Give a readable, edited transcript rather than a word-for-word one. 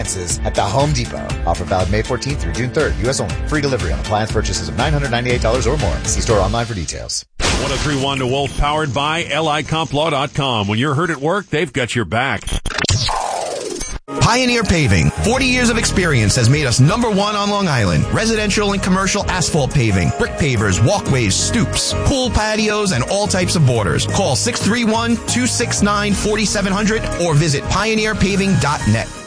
appliances at the Home Depot. Offer valid May 14th through June 3rd. U.S. only. Free delivery on appliance purchases of $998 or more. See store online for details. 103.1 to Wolf, powered by LICompLaw.com. When you're hurt at work, they've got your back. Pioneer Paving. 40 years of experience has made us number one on Long Island. Residential and commercial asphalt paving, brick pavers, walkways, stoops, pool patios, and all types of borders. Call 631-269-4700 or visit pioneerpaving.net.